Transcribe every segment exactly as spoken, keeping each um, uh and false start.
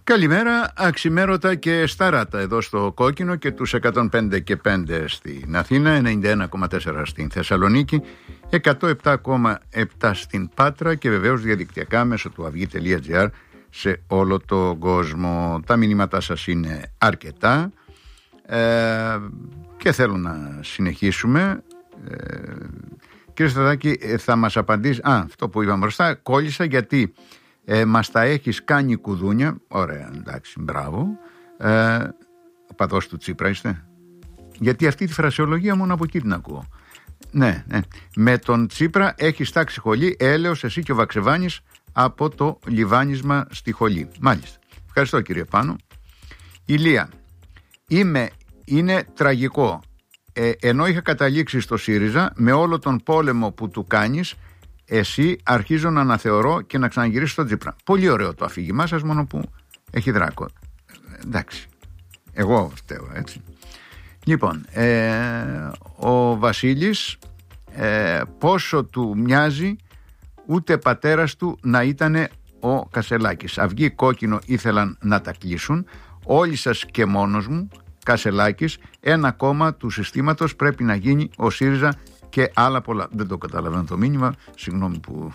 Καλημέρα, αξιμέρωτα και σταράτα εδώ στο Κόκκινο και τους εκατόν πέντε και πέντε στην Αθήνα, ενενήντα ένα κόμμα τέσσερα στην Θεσσαλονίκη, εκατόν επτά κόμμα επτά στην Πάτρα και βεβαίως διαδικτυακά μέσω του αυγή τελεία τζι άρ σε όλο το κόσμο. Τα μηνύματά σας είναι αρκετά ε, και θέλω να συνεχίσουμε. Ε, κύριε Σταδάκη, θα μας απαντήσει, α, αυτό που είπαμε μπροστά, κόλλησα γιατί Ε, μας τα έχεις κάνει κουδούνια. Ωραία, εντάξει, μπράβο. ε, Ο παδός του Τσίπρα είστε? Γιατί αυτή τη φρασιολογία μόνο από εκεί την ακούω. Ναι, ναι. Με τον Τσίπρα έχεις τάξει χολή, έλεος εσύ και ο Βαξεβάνης από το λιβάνισμα στη χολή. Μάλιστα, ευχαριστώ κύριε Πάνο. Ηλία, είμαι, είναι τραγικό ε, ενώ είχα καταλήξει στο ΣΥΡΙΖΑ με όλο τον πόλεμο που του κάνεις, εσύ αρχίζω να αναθεωρώ και να ξαναγυρίσω στον Τσίπρα. Πολύ ωραίο το αφήγημά σας, μόνο που έχει δράκο. Εντάξει, εγώ φταίω, έτσι. Λοιπόν, ε, ο Βασίλης ε, πόσο του μοιάζει ούτε πατέρας του να ήταν ο Κασελάκης. Αυγή κόκκινο ήθελαν να τα κλείσουν. Όλοι σας και μόνος μου, Κασελάκης, ένα κόμμα του συστήματος πρέπει να γίνει ο ΣΥΡΙΖΑ και άλλα πολλά. Δεν το καταλαβαίνω το μήνυμα, συγγνώμη που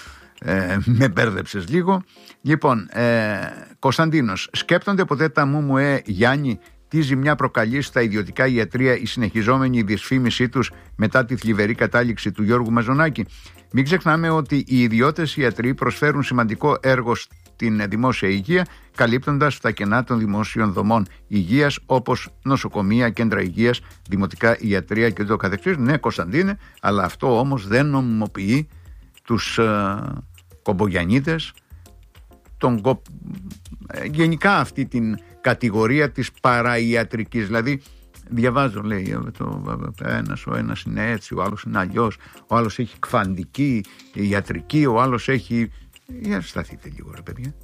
ε, με μπέρδεψες λίγο. Λοιπόν, ε, Κωνσταντίνος, σκέπτονται ποτέ τα ΜΜΕ, Γιάννη, τι ζημιά προκαλεί στα ιδιωτικά ιατρεία η συνεχιζόμενη δυσφήμισή τους μετά τη θλιβερή κατάληξη του Γιώργου Μαζονάκη? Μην ξεχνάμε ότι οι ιδιώτες ιατροί προσφέρουν σημαντικό έργο στην δημόσια υγεία, καλύπτοντας τα κενά των δημόσιων δομών υγείας όπως νοσοκομεία, κέντρα υγείας, δημοτικά ιατρεία και το καθεξής. Ναι, Κωνσταντίνε, αλλά αυτό όμως δεν νομιμοποιεί τους ε, κομπογιανίτες, τον κο... ε, γενικά αυτή την κατηγορία της παραϊατρικής. Δηλαδή, διαβάζω, λέει, το, ένας, ο ένας είναι έτσι, ο άλλος είναι αλλιώς, ο άλλος έχει κφαντική ιατρική, ο άλλος έχει... Για σταθείτε λίγο ρε παιδιά.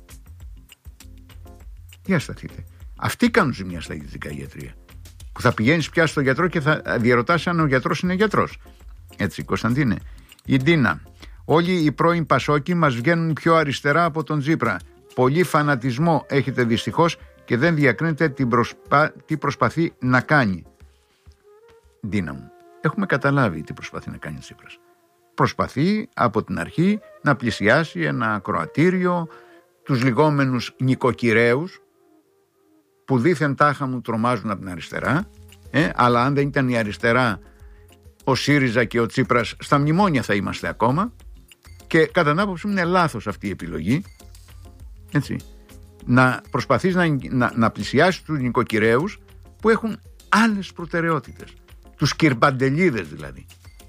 Για σταθείτε. Αυτοί κάνουν ζημιά στα ιδιωτικά ιατρεία. Που θα πηγαίνεις πια στο γιατρό και θα διαρωτάς αν ο γιατρός είναι γιατρός. Έτσι, Κωνσταντίνε. Η Ντίνα. Όλοι οι πρώην Πασόκοι μας βγαίνουν πιο αριστερά από τον Τσίπρα. Πολύ φανατισμό έχετε δυστυχώς και δεν διακρίνετε τι προσπα... προσπαθεί να κάνει. Ντίνα μου, έχουμε καταλάβει τι προσπαθεί να κάνει ο Τσίπρας. Προσπαθεί από την αρχή να πλησιάσει ένα ακροατήριο, τους λεγόμενους νοικοκυρέους που δήθεν τάχα μου τρομάζουν από την αριστερά, ε, αλλά αν δεν ήταν η αριστερά, ο ΣΥΡΙΖΑ και ο Τσίπρας στα μνημόνια θα είμαστε ακόμα, και κατά την άποψη μου είναι λάθος αυτή η επιλογή, έτσι, να προσπαθείς να, να, να πλησιάσεις τους νοικοκυρέους που έχουν άλλες προτεραιότητες, τους κυρπαντελίδες δηλαδή.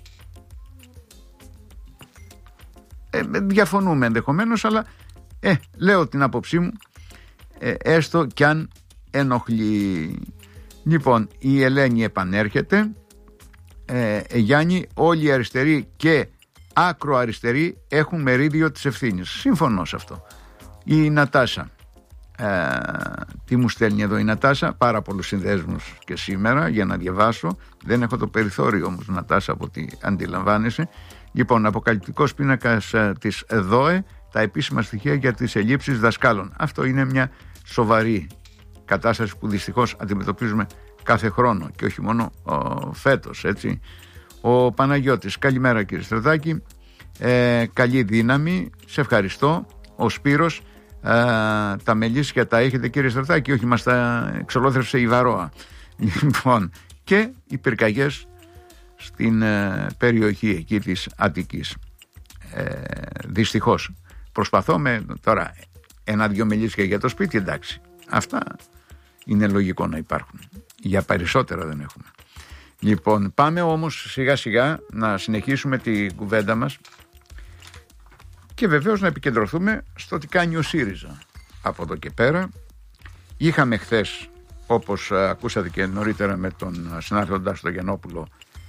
Ε, διαφωνούμε ενδεχομένως, αλλά ε, λέω την άποψή μου, ε, έστω κι αν ενοχλεί. Λοιπόν, η Ελένη επανέρχεται. ε, ε, Γιάννη, όλοι οι αριστεροί και άκροαριστεροί έχουν μερίδιο της ευθύνης. Συμφωνώ σε αυτό. Η Νατάσα, ε, τι μου στέλνει εδώ η Νατάσα? Πάρα πολλούς συνδέσμους και σήμερα για να διαβάσω. Δεν έχω το περιθώριο όμως, Νατάσα, από ό,τι αντιλαμβάνεσαι. Λοιπόν, αποκαλυπτικός πίνακας ε, της ΔΟΕ, τα επίσημα στοιχεία για τις ελλείψεις δασκάλων. Αυτό είναι μια σοβαρή κατάσταση που δυστυχώς αντιμετωπίζουμε κάθε χρόνο και όχι μόνο ο, φέτος, έτσι. Ο Παναγιώτης, καλημέρα κύριε Στραδάκη, ε, καλή δύναμη, σε ευχαριστώ. Ο Σπύρος, ε, τα μελίσια τα έχετε κύριε Στραδάκη? Όχι, μας τα εξολόθρευσε η Βαρόα. Λοιπόν, και οι πυρκαγιές στην ε, περιοχή εκεί της Αττικής. Ε, δυστυχώς προσπαθώ με τώρα ένα-δυο μελίσια για το σπίτι, εντάξει, αυτά είναι λογικό να υπάρχουν, για περισσότερα δεν έχουμε. Λοιπόν, πάμε όμως σιγά σιγά να συνεχίσουμε την κουβέντα μας και βεβαίως να επικεντρωθούμε στο τι κάνει ο ΣΥΡΙΖΑ από εδώ και πέρα. Είχαμε χθες, όπως ακούσατε και νωρίτερα με τον συνάδελφο Τάσο Γιαννόπουλο,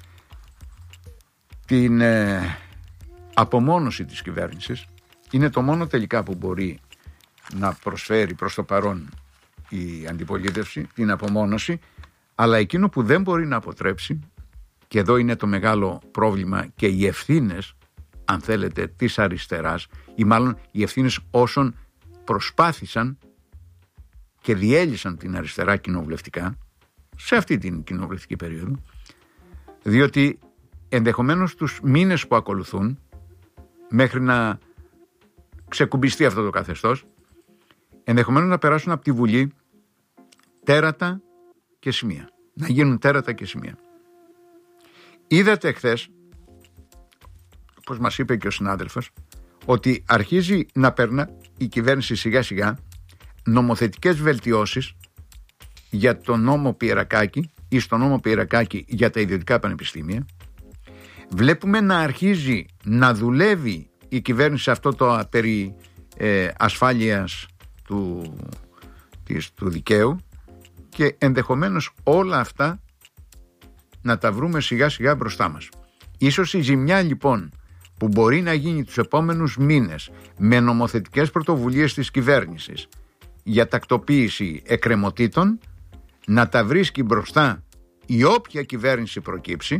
την ε, απομόνωση της κυβέρνησης. Είναι το μόνο τελικά που μπορεί να προσφέρει προς το παρόν η αντιπολίτευση, την απομόνωση, αλλά εκείνο που δεν μπορεί να αποτρέψει, και εδώ είναι το μεγάλο πρόβλημα και οι ευθύνες, αν θέλετε, της αριστεράς, ή μάλλον οι ευθύνες όσων προσπάθησαν και διέλυσαν την αριστερά κοινοβουλευτικά σε αυτή την κοινοβουλευτική περίοδο, διότι ενδεχομένως τους μήνες που ακολουθούν μέχρι να ξεκουμπιστεί αυτό το καθεστώς, ενδεχομένως να περάσουν από τη Βουλή τέρατα και σημεία, να γίνουν τέρατα και σημεία. Είδατε εχθές, όπως μας είπε και ο συνάδελφος, ότι αρχίζει να περνά η κυβέρνηση σιγά σιγά νομοθετικές βελτιώσεις για τον νόμο Πιερακάκη ή στον νόμο Πιερακάκη για τα ιδιωτικά πανεπιστήμια. Βλέπουμε να αρχίζει να δουλεύει η κυβέρνηση αυτό το περί ε, ασφάλειας του, της, του δικαίου, και ενδεχομένως όλα αυτά να τα βρούμε σιγά σιγά μπροστά μας. Ίσως η ζημιά λοιπόν που μπορεί να γίνει τους επόμενους μήνες με νομοθετικές πρωτοβουλίες της κυβέρνησης για τακτοποίηση εκκρεμωτήτων να τα βρίσκει μπροστά η όποια κυβέρνηση προκύψει,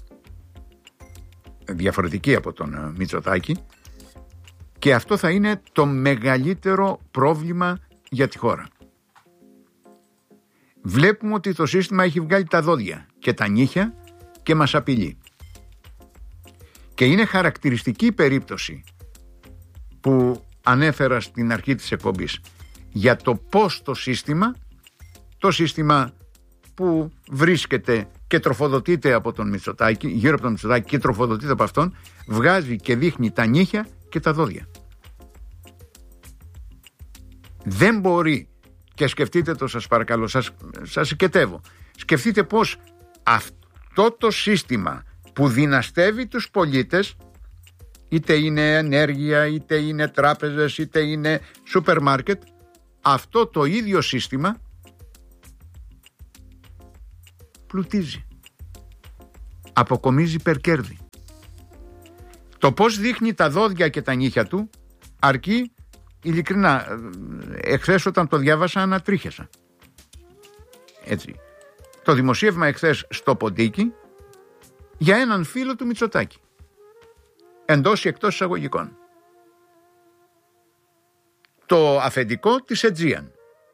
διαφορετική από τον Μητσοτάκη, και αυτό θα είναι το μεγαλύτερο πρόβλημα για τη χώρα. Βλέπουμε ότι το σύστημα έχει βγάλει τα δόντια και τα νύχια και μας απειλεί. Και είναι χαρακτηριστική περίπτωση που ανέφερα στην αρχή της εκπομπής για το πώς το σύστημα, το σύστημα που βρίσκεται και τροφοδοτείται από τον Μητσοτάκη, γύρω από τον Μητσοτάκη και τροφοδοτείται από αυτόν, βγάζει και δείχνει τα νύχια και τα δόντια. Δεν μπορεί, και σκεφτείτε το, σας παρακαλώ, σας, σας συγκετεύω, σκεφτείτε πως αυτό το σύστημα που δυναστεύει τους πολίτες, είτε είναι ενέργεια, είτε είναι τράπεζες, είτε είναι σούπερ μάρκετ, αυτό το ίδιο σύστημα πλουτίζει, αποκομίζει υπερκέρδη. Το πως δείχνει τα δόντια και τα νύχια του αρκεί, ειλικρινά, εχθές όταν το διάβασα ανατρίχιασα. Έτσι. Το δημοσίευμα εχθές στο Ποντίκι για έναν φίλο του Μητσοτάκη, εντός ή εκτός εισαγωγικών. Το αφεντικό της Aegean,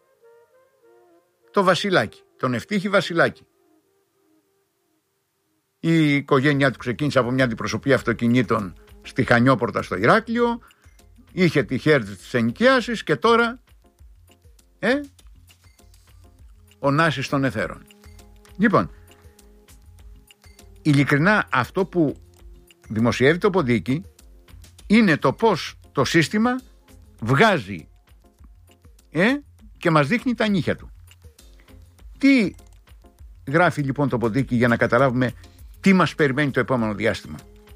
το Βασιλάκη, τον Ευτύχη Βασιλάκη. Η οικογένειά του ξεκίνησε από μια αντιπροσωπεία αυτοκινήτων στη Χανιόπορτα στο Ηράκλειο, είχε τη χέρι της ενοικιάσης και τώρα ε, ο Νάσης των Εθέρων. Λοιπόν, ειλικρινά αυτό που δημοσιεύει το Ποντίκι είναι το πως το σύστημα βγάζει ε, και μας δείχνει τα νύχια του. Τι γράφει λοιπόν το Ποντίκι για να καταλάβουμε τι μας περιμένει το επόμενο διάστημα?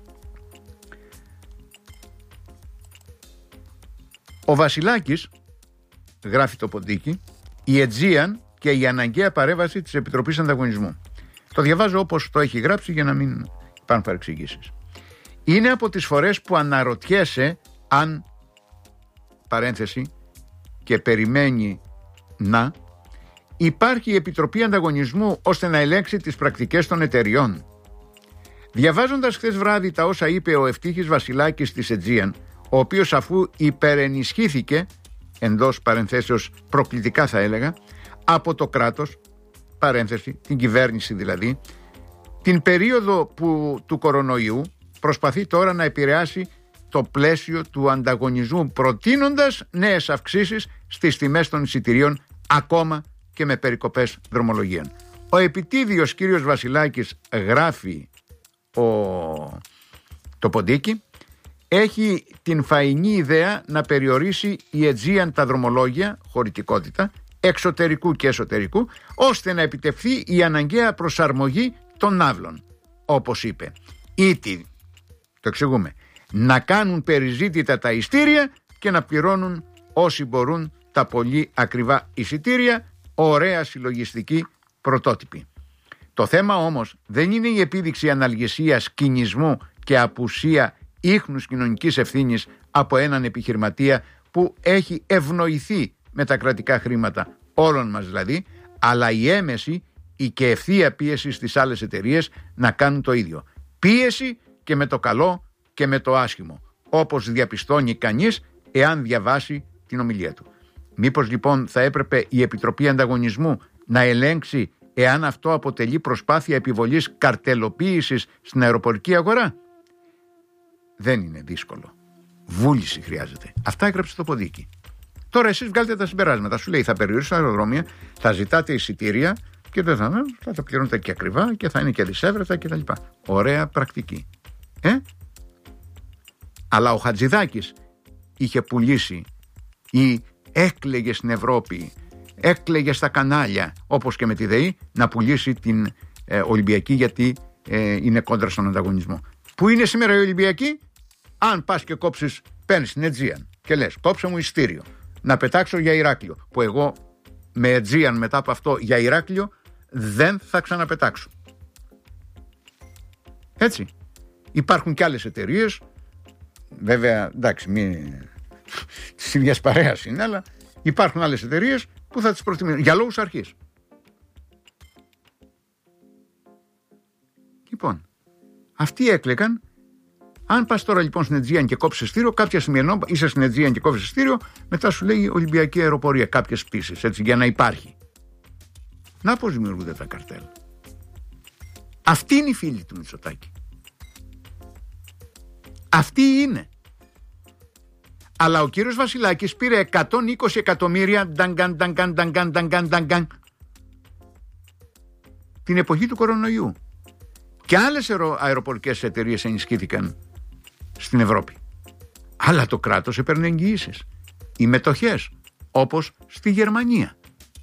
Ο Βασιλάκης, γράφει το Ποντίκι, η Aegean και η αναγκαία παρέμβαση της Επιτροπής Ανταγωνισμού. Το διαβάζω όπως το έχει γράψει για να μην υπάρχουν παρεξηγήσεις. Είναι από τις φορές που αναρωτιέσαι αν, παρένθεση, και περιμένει να υπάρχει η Επιτροπή Ανταγωνισμού ώστε να ελέγξει τις πρακτικές των εταιριών. Διαβάζοντας χθες βράδυ τα όσα είπε ο Ευτύχης Βασιλάκης της Aegean, ο οποίος αφού υπερενισχύθηκε, εντός παρενθέσεως προκλητικά θα έλεγα, από το κράτος, παρένθεση, την κυβέρνηση δηλαδή, την περίοδο που, του κορονοϊού, προσπαθεί τώρα να επηρεάσει το πλαίσιο του ανταγωνισμού, προτείνοντας νέες αυξήσεις στις τιμές των εισιτηρίων, ακόμα και με περικοπές δρομολογίων. Ο επιτίδιος κύριος Βασιλάκης, γράφει ο... το Ποντίκι, έχει την φαϊνή ιδέα να περιορίσει η Aegean τα δρομολόγια, χωρητικότητα, εξωτερικού και εσωτερικού, ώστε να επιτευχθεί η αναγκαία προσαρμογή των ναύλων. Όπως είπε, ήτι, το εξηγούμε, να κάνουν περιζήτητα τα ειστήρια και να πληρώνουν όσοι μπορούν τα πολύ ακριβά εισιτήρια, ωραία συλλογιστική πρωτότυπη. Το θέμα όμως δεν είναι η επίδειξη αναλγησίας, κινησμού και απουσία ίχνους κοινωνικής ευθύνης από έναν επιχειρηματία που έχει ευνοηθεί με τα κρατικά χρήματα, όλων μας δηλαδή, αλλά η έμεση, η και ευθεία πίεση στις άλλες εταιρείες να κάνουν το ίδιο. Πίεση και με το καλό και με το άσχημο, όπως διαπιστώνει κανείς εάν διαβάσει την ομιλία του. Μήπως λοιπόν θα έπρεπε η Επιτροπή Ανταγωνισμού να ελέγξει εάν αυτό αποτελεί προσπάθεια επιβολής καρτελοποίησης στην αεροπορική αγορά? Δεν είναι δύσκολο. Βούληση χρειάζεται. Αυτά έγραψε το Ποδίκι. Τώρα εσείς βγάλετε τα συμπεράσματα. Σου λέει θα περιορίσουν τα αεροδρόμια, θα ζητάτε εισιτήρια και δεν θα, θα τα πληρώνετε και ακριβά και θα είναι και δισεύρετα κτλ. Ωραία πρακτική. Ε? Αλλά ο Χατζηδάκης είχε πουλήσει ή έκλαιγε στην Ευρώπη, έκλαιγε στα κανάλια, όπως και με τη ΔΕΗ, να πουλήσει την ε, Ολυμπιακή, γιατί ε, είναι κόντρα στον ανταγωνισμό. Πού είναι σήμερα η Ολυμπιακή? Αν πας και κόψεις, παίρνεις την Aegean και λες κόψε μου ειστήριο να πετάξω για Ηράκλειο, που εγώ με Aegean μετά από αυτό για Ηράκλειο δεν θα ξαναπετάξω. Έτσι. Υπάρχουν και άλλες εταιρείες, βέβαια εντάξει μη της ίδιας παρέας είναι, αλλά υπάρχουν άλλες εταιρείες που θα τις προτιμήσουν για λόγους αρχής. Λοιπόν, αυτοί έκλαιγαν. Αν πας τώρα λοιπόν στην Aegean και κόψεις ειστήριο, κάποια στιγμή ενώ είσαι στην Aegean και κόψεις ειστήριο, μετά σου λέει Ολυμπιακή αεροπορία, κάποιες πτήσεις, έτσι, για να υπάρχει. Να πώς δημιουργούνται τα καρτέλ. Αυτοί είναι οι φίλοι του Μητσοτάκη. Αυτοί είναι. Αλλά ο κύριος Βασιλάκης πήρε εκατόν είκοσι εκατομμύρια νταγκαν, νταγκαν, νταγκαν, νταγκαν, νταγκαν, την εποχή του κορονοϊού. Και άλλες αεροπορικές εταιρείες ενισχύθηκαν στην Ευρώπη. Αλλά το κράτος έπαιρνε εγγυήσεις. Οι μετοχές, όπως στη Γερμανία.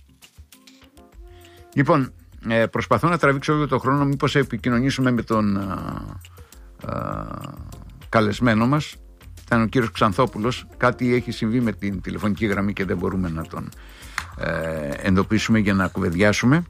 Λοιπόν, προσπαθώ να τραβήξω λίγο το χρόνο, μήπως επικοινωνήσουμε με τον α, α, καλεσμένο μας. Ήταν ο κύριος Ξανθόπουλος. Κάτι έχει συμβεί με την τηλεφωνική γραμμή και δεν μπορούμε να τον ε, εντοπίσουμε για να κουβεντιάσουμε.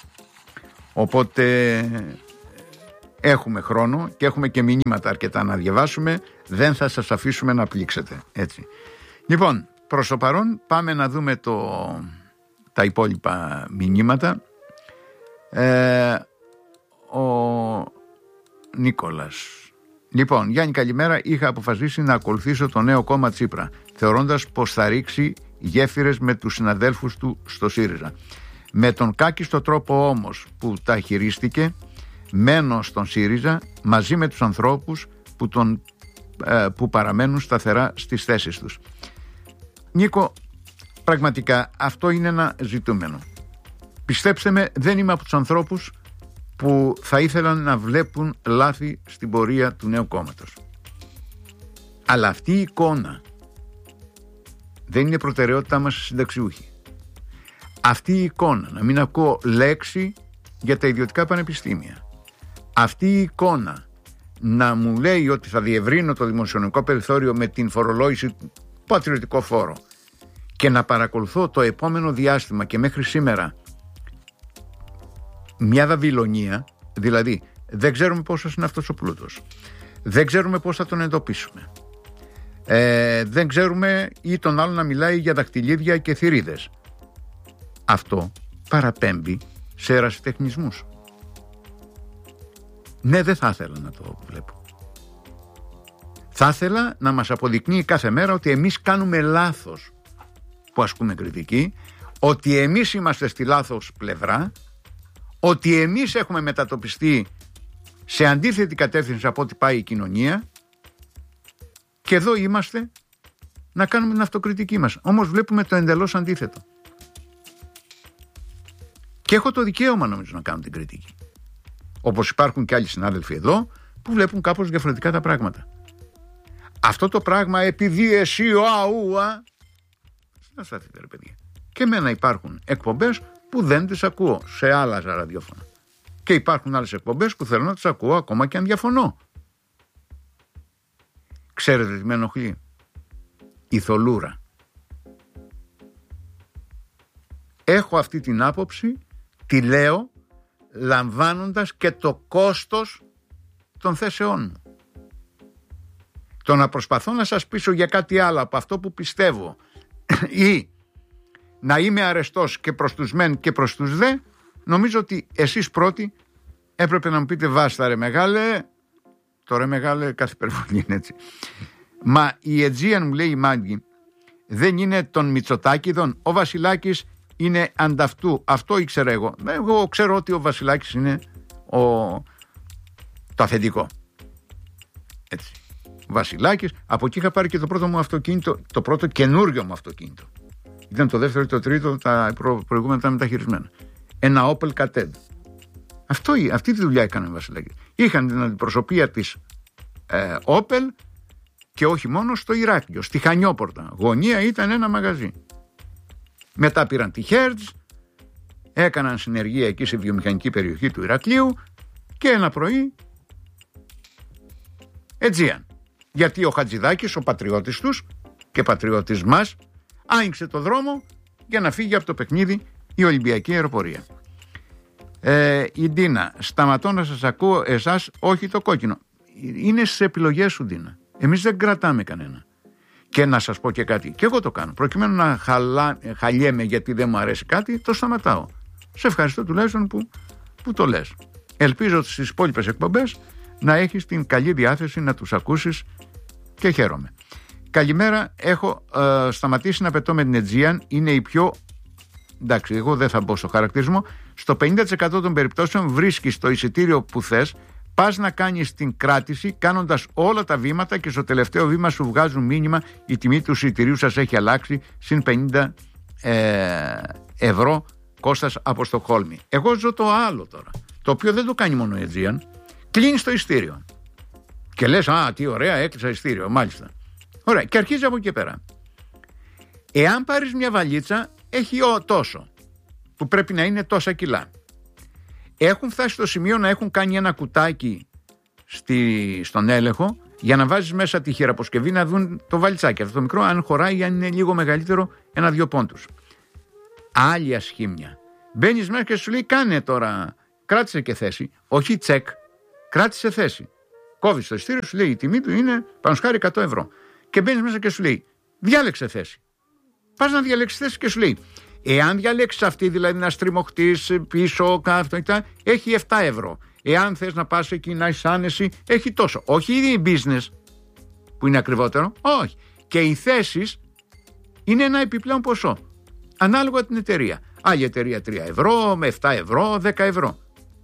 Οπότε έχουμε χρόνο και έχουμε και μηνύματα αρκετά να διαβάσουμε. Δεν θα σας αφήσουμε να πλήξετε. Έτσι. Λοιπόν, προς το παρόν πάμε να δούμε το, τα υπόλοιπα μηνύματα. Ε, ο Νίκολας. Λοιπόν, Γιάννη, καλημέρα. Είχα αποφασίσει να ακολουθήσω το νέο κόμμα Τσίπρα, θεωρώντας πως θα ρίξει γέφυρες με τους συναδέλφους του στο ΣΥΡΙΖΑ. Με τον κάκιστο τρόπο όμως που τα χειρίστηκε, μένω στον ΣΥΡΙΖΑ μαζί με τους ανθρώπους που, τον, ε, που παραμένουν σταθερά στις θέσεις τους. Νίκο, πραγματικά αυτό είναι ένα ζητούμενο. Πιστέψτε με, δεν είμαι από τους ανθρώπους που θα ήθελαν να βλέπουν λάθη στην πορεία του νέου κόμματος. Αλλά αυτή η εικόνα δεν είναι προτεραιότητά μας συνταξιούχοι. Αυτή η εικόνα, να μην ακούω λέξη για τα ιδιωτικά πανεπιστήμια. Αυτή η εικόνα να μου λέει ότι θα διευρύνω το δημοσιονομικό περιθώριο με την φορολόγηση του πατριωτικό φόρο και να παρακολουθώ το επόμενο διάστημα και μέχρι σήμερα μια βαβυλωνία, δηλαδή δεν ξέρουμε πόσος είναι αυτός ο πλούτος, δεν ξέρουμε πώς θα τον εντοπίσουμε, ε, δεν ξέρουμε ή τον άλλο να μιλάει για δακτυλίδια και θηρίδες. Αυτό παραπέμπει σε ερασιτεχνισμούς. Ναι, δεν θα ήθελα να το βλέπω. Θα ήθελα να μας αποδεικνύει κάθε μέρα ότι εμείς κάνουμε λάθος που ασκούμε κριτική, ότι εμείς είμαστε στη λάθος πλευρά, ότι εμείς έχουμε μετατοπιστεί σε αντίθετη κατεύθυνση από ό,τι πάει η κοινωνία και εδώ είμαστε να κάνουμε την αυτοκριτική μας. Όμως βλέπουμε το εντελώς αντίθετο. Και έχω το δικαίωμα νομίζω να κάνω την κριτική. Όπως υπάρχουν και άλλοι συνάδελφοι εδώ που βλέπουν κάπως διαφορετικά τα πράγματα. Αυτό το πράγμα επειδή εσύ ο αούα συνασταθείτε ρε παιδιά. Και εμένα υπάρχουν εκπομπές που δεν τις ακούω σε άλλα ραδιόφωνα. Και υπάρχουν άλλες εκπομπές που θέλω να τις ακούω ακόμα και αν διαφωνώ. Ξέρετε τι με ενοχλεί? Η θολούρα. Έχω αυτή την άποψη, τη λέω λαμβάνοντας και το κόστος των θέσεών μου. Το να προσπαθώ να σας πείσω για κάτι άλλο από αυτό που πιστεύω ή να είμαι αρεστός και προς τους μεν και προς τους δε, νομίζω ότι εσείς πρώτοι έπρεπε να μου πείτε βάστα ρε μεγάλε, το ρε μεγάλε κάθε υπερβολή είναι έτσι. Μα η Aegean, μου λέει η Μάγκη, δεν είναι των Μητσοτάκηδων. Ο Βασιλάκης είναι ανταυτού. Αυτό ήξερα εγώ. Εγώ ξέρω ότι ο Βασιλάκης είναι ο... το αφεντικό. Έτσι. Ο Βασιλάκης, από εκεί είχα πάρει και το πρώτο μου αυτοκίνητο, το πρώτο καινούριο μου αυτοκίνητο. Ήταν το δεύτερο ή το τρίτο, τα προ... προηγούμενα ήταν μεταχειρισμένα. Ένα Opel Kadett. Αυτό, αυτή τη δουλειά έκανε ο Βασιλάκης. Είχαν την αντιπροσωπεία της ε, Opel και όχι μόνο στο Ηράκλειο, στη Χανιόπορτα. Γωνία ήταν ένα μαγαζί. Μετά πήραν τη Hertz, έκαναν συνεργεία εκεί σε βιομηχανική περιοχή του Ηρακλείου και ένα πρωί Aegean. Γιατί ο Χατζηδάκης, ο πατριώτης τους και πατριώτης μας, άνοιξε το δρόμο για να φύγει από το παιχνίδι η Ολυμπιακή Αεροπορία. Ε, η Ντίνα, σταματώ να σας ακούω εσάς, όχι το κόκκινο. Είναι στις επιλογές σου, Ντίνα. Εμείς δεν κρατάμε κανένα. Και να σας πω και κάτι, και εγώ το κάνω. Προκειμένου να χαλά, χαλιέμαι γιατί δεν μου αρέσει κάτι, το σταματάω. Σε ευχαριστώ τουλάχιστον που, που το λες. Ελπίζω στις υπόλοιπες εκπομπές να έχεις την καλή διάθεση να τους ακούσεις και χαίρομαι. Καλημέρα, έχω ε, σταματήσει να πετώ με την Aegean, είναι η πιο... Εντάξει, εγώ δεν θα μπω στο χαρακτηρισμό. Στο πενήντα τοις εκατό των περιπτώσεων βρίσκεις το εισιτήριο που θες, πας να κάνεις την κράτηση κάνοντας όλα τα βήματα και στο τελευταίο βήμα σου βγάζουν μήνυμα η τιμή του εισιτηρίου σας έχει αλλάξει συν πενήντα ε, ευρώ Κώστας από Στοκχόλμη. Εγώ ζω το άλλο τώρα, το οποίο δεν το κάνει μόνο η Aegean. Κλείνεις το εισιτήριο και λες α τι ωραία έκλεισα εισιτήριο, μάλιστα. Ωραία, και αρχίζει από εκεί πέρα. Εάν πάρεις μια βαλίτσα έχει ο, τόσο που πρέπει να είναι τόσα κιλά. Έχουν φτάσει στο σημείο να έχουν κάνει ένα κουτάκι στη, στον έλεγχο για να βάζεις μέσα τη χειραποσκευή να δουν το βαλιτσάκι. Αυτό το μικρό αν χωράει, αν είναι λίγο μεγαλύτερο, ένα-δυο πόντους. Άλλη ασχήμια. Μπαίνεις μέσα και σου λέει κάνε τώρα, κράτησε και θέση. Όχι τσεκ, κράτησε θέση. Κόβεις το εισιτήριο, σου λέει η τιμή του είναι πάνω σχάρι εκατό ευρώ. Και μπαίνεις μέσα και σου λέει διάλεξε θέση. Πας να διαλέξεις θέση και σου λέει εάν διαλέξεις αυτή, δηλαδή να στριμωχτείς πίσω, αυτό, έχει επτά ευρώ. Εάν θες να πας εκεί να έχεις άνεση, έχει τόσο. Όχι η business που είναι ακριβότερο, όχι. Και οι θέσεις είναι ένα επιπλέον ποσό. Ανάλογα την εταιρεία. Άλλη εταιρεία τρία ευρώ, με επτά ευρώ, δέκα ευρώ.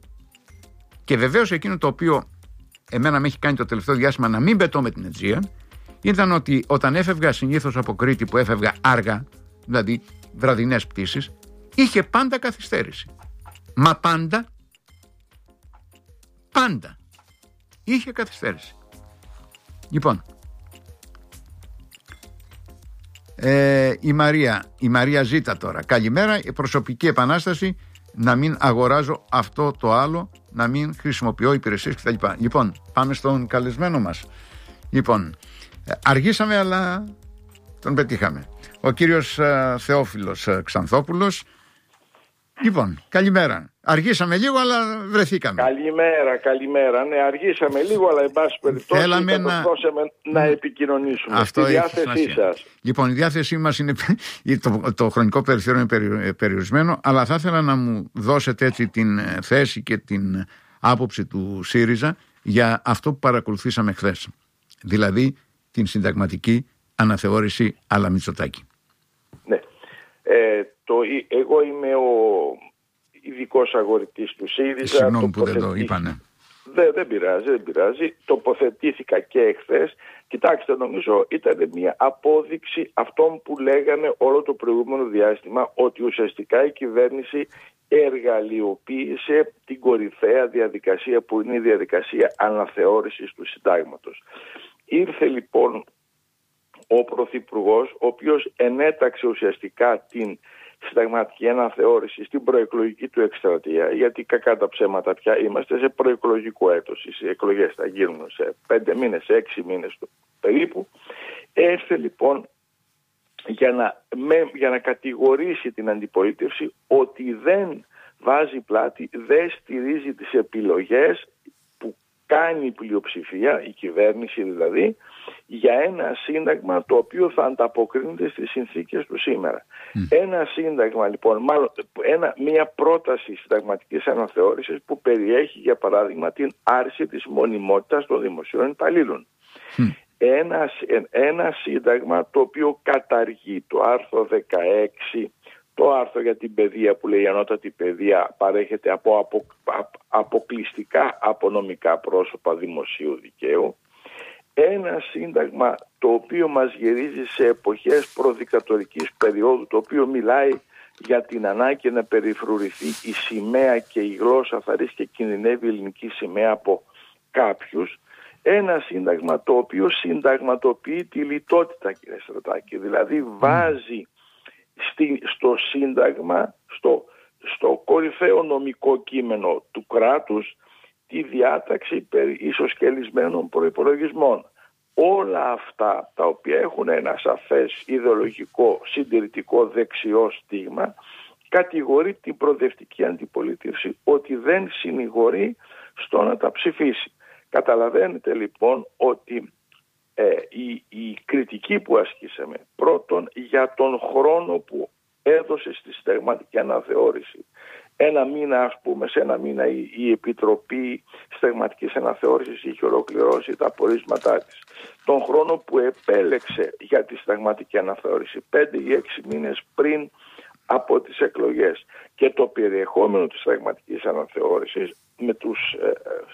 Και βεβαίως εκείνο το οποίο εμένα με έχει κάνει το τελευταίο διάστημα να μην πετώ με την Aegean ήταν ότι όταν έφευγα συνήθως από Κρήτη που έφευγα άργα, δηλαδή βραδινές πτήσεις, είχε πάντα καθυστέρηση. Μα πάντα, πάντα είχε καθυστέρηση. Λοιπόν, ε, η Μαρία, η Μαρία ζήτα τώρα. Καλημέρα, η προσωπική επανάσταση, να μην αγοράζω αυτό το άλλο, να μην χρησιμοποιώ υπηρεσίες κτλ. Λοιπόν, πάμε στον καλεσμένο μας. Λοιπόν, αργήσαμε αλλά τον πετύχαμε. Ο κύριος uh, Θεόφιλος uh, Ξανθόπουλος. Λοιπόν, καλημέρα. Αργήσαμε λίγο αλλά βρεθήκαμε. Καλημέρα, καλημέρα. Ναι, αργήσαμε λίγο αλλά εν πάση περιπτώσει θέλαμε να... να επικοινωνήσουμε. Αυτό στη διάθεσή σας. Λοιπόν, η διάθεσή μας είναι, το, το χρονικό περιθώριο είναι περιορισμένο, αλλά θα ήθελα να μου δώσετε έτσι την θέση και την άποψη του ΣΥΡΙΖΑ για αυτό που παρακολουθήσαμε χθες. Δηλαδή την συνταγματική αναθεώρηση αλλά Μητσοτάκη. Ναι. Ε, το, εγώ είμαι ο ειδικός αγορητής του ΣΥΡΙΖΑ. Συγγνώμη που δεν το είπανε. Δεν, δεν πειράζει, δεν πειράζει. Τοποθετήθηκα και εχθές. Κοιτάξτε, νομίζω ήταν μια απόδειξη αυτών που λέγανε όλο το προηγούμενο διάστημα, ότι ουσιαστικά η κυβέρνηση εργαλειοποίησε την κορυφαία διαδικασία που είναι η διαδικασία αναθεώρησης του συντάγματος. Ήρθε λοιπόν ο Πρωθυπουργός, ο οποίος ενέταξε ουσιαστικά την συνταγματική αναθεώρηση στην προεκλογική του εκστρατεία, γιατί κακά τα ψέματα πια είμαστε σε προεκλογικό έτος. Οι εκλογές θα γίνουν σε πέντε μήνες, σε έξι μήνες περίπου. Έρθε λοιπόν για να, με, για να κατηγορήσει την αντιπολίτευση ότι δεν βάζει πλάτη, δεν στηρίζει τις επιλογές που κάνει η πλειοψηφία, η κυβέρνηση δηλαδή, για ένα σύνταγμα το οποίο θα ανταποκρίνεται στις συνθήκες του σήμερα. Mm. Ένα σύνταγμα λοιπόν, μάλλον ένα, μια πρόταση συνταγματικής αναθεώρησης που περιέχει για παράδειγμα την άρση της μονιμότητας των δημοσίων υπαλλήλων. Mm. ένα, ένα σύνταγμα το οποίο καταργεί το άρθρο δεκαέξι, το άρθρο για την παιδεία που λέει η ανώτατη παιδεία παρέχεται από, από, από αποκλειστικά από νομικά πρόσωπα δημοσίου δικαίου. Ένα σύνταγμα το οποίο μας γυρίζει σε εποχές προδικτατορικής περίοδου, το οποίο μιλάει για την ανάγκη να περιφρουρηθεί η σημαία και η γλώσσα θα ρίξει και κινδυνεύει η ελληνική σημαία από κάποιους. Ένα σύνταγμα το οποίο συνταγματοποιεί τη λιτότητα, κύριε Στρατάκη, δηλαδή βάζει στη, στο σύνταγμα, στο, στο κορυφαίο νομικό κείμενο του κράτους τη διάταξη περί ισοσκελισμένων προϋπολογισμών. Όλα αυτά τα οποία έχουν ένα σαφές ιδεολογικό, συντηρητικό, δεξιό στίγμα, κατηγορεί την προοδευτική αντιπολίτευση ότι δεν συνηγορεί στο να τα ψηφίσει. Καταλαβαίνετε λοιπόν ότι ε, η, η κριτική που ασκήσαμε πρώτον για τον χρόνο που έδωσε στη συνταγματική αναθεώρηση. Ένα μήνα, ας πούμε, σε ένα μήνα η, η Επιτροπή Συνταγματικής Αναθεώρησης είχε ολοκληρώσει τα πορίσματά της. Τον χρόνο που επέλεξε για τη συνταγματική αναθεώρηση, πέντε ή έξι μήνες πριν από τις εκλογές. Και το περιεχόμενο της συνταγματικής αναθεώρησης, με τους ε,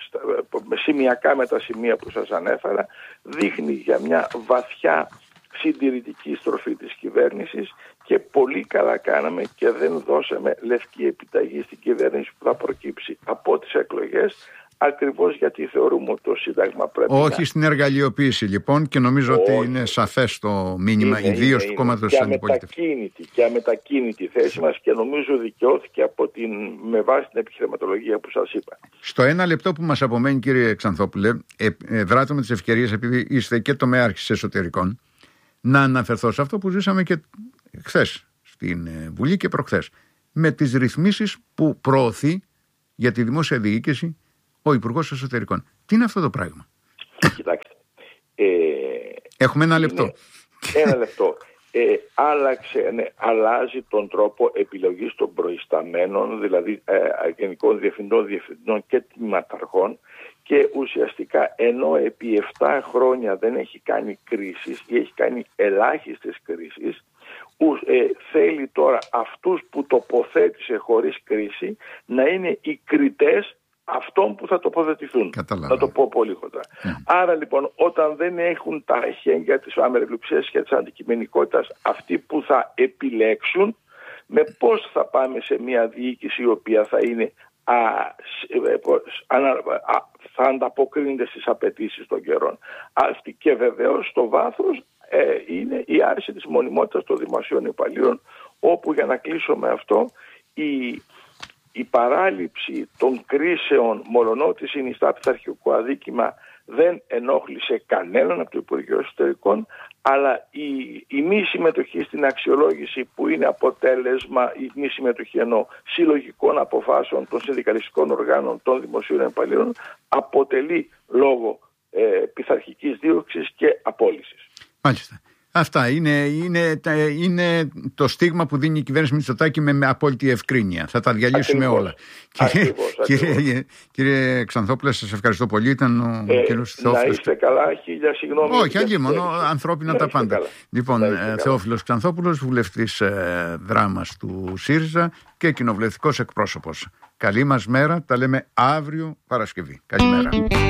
ε, σημειακά με τα σημεία που σας ανέφερα, δείχνει για μια βαθιά συντηρητική στροφή της κυβέρνησης και πολύ καλά κάναμε και δεν δώσαμε λευκή επιταγή στην κυβέρνηση που θα προκύψει από τις εκλογές, ακριβώς γιατί θεωρούμε ότι το Σύνταγμα πρέπει Όχι να... στην εργαλειοποίηση λοιπόν, και νομίζω Όχι. ότι είναι σαφές το μήνυμα, ιδίως του κόμματος της αντιπολίτευσης. Και αμετακίνητη, και αμετακίνητη θέση μας και νομίζω δικαιώθηκε από την, με βάση την επιχειρηματολογία που σας είπα. Στο ένα λεπτό που μας απομένει, κύριε Ξανθόπουλε, ε, ε, δράτω με τις ευκαιρίες, επειδή είστε και τομέαρχης εσωτερικών, να αναφερθώ σε αυτό που ζήσαμε και χθες στην Βουλή και προχθές, με τις ρυθμίσεις που προωθεί για τη δημόσια διοίκηση ο Υπουργός Εσωτερικών. Τι είναι αυτό το πράγμα? Κοιτάξτε. Ε, Έχουμε ένα λεπτό. Είναι, ένα λεπτό. Ε, άλλαξε, ναι, αλλάζει τον τρόπο επιλογής των προϊσταμένων, δηλαδή ε, γενικών διευθυντών, διευθυντών και τμήματαρχών, και ουσιαστικά ενώ επί επτά χρόνια δεν έχει κάνει κρίσεις ή έχει κάνει ελάχιστες κρίσεις, ε, θέλει τώρα αυτούς που τοποθέτησε χωρίς κρίση να είναι οι κριτές αυτών που θα τοποθετηθούν. Καταλάβω. Να το πω πολύ χοντρά. Mm. Άρα λοιπόν, όταν δεν έχουν τα εχέγγυα της αμεροληψίας και της αντικειμενικότητας αυτοί που θα επιλέξουν, με πώς θα πάμε σε μια διοίκηση η οποία θα είναι α, α, α, θα ανταποκρίνεται στις απαιτήσεις των καιρών. Αυτή και βεβαίως στο βάθος ε, είναι η άρση της μονιμότητας των δημοσίων υπαλλήλων, όπου, για να κλείσω με αυτό, η Η παράληψη των κρίσεων, μολονότι συνιστά πειθαρχικό αδίκημα, δεν ενόχλησε κανέναν από το Υπουργείο Εσωτερικών, αλλά η, η μη συμμετοχή στην αξιολόγηση, που είναι αποτέλεσμα, η μη συμμετοχή ενώ συλλογικών αποφάσεων των συνδικαλιστικών οργάνων των δημοσίων υπαλλήλων, αποτελεί λόγο ε, πειθαρχικής δίωξης και απόλυσης. Μάλιστα. Αυτά είναι, είναι, είναι το στίγμα που δίνει η κυβέρνηση Μητσοτάκη με, με απόλυτη ευκρίνεια. Θα τα διαλύσουμε ακριβώς, όλα. Ακριβώς, κύριε, ακριβώς. Κύριε, κύριε Ξανθόπουλε, σας ευχαριστώ πολύ. Ήταν ο ε, κύριος Θεόφιλος. Να είστε καλά, χίλια συγγνώμη. Όχι, αλλή μόνο, ανθρώπινα τα πάντα. Καλά. Λοιπόν, Θεόφιλος Ξανθόπουλος, βουλευτής ε, δράμας του ΣΥΡΙΖΑ και κοινοβουλευτικός εκπρόσωπος. Καλή μας μέρα, τα λέμε αύριο Παρασκευή. Καλημέρα.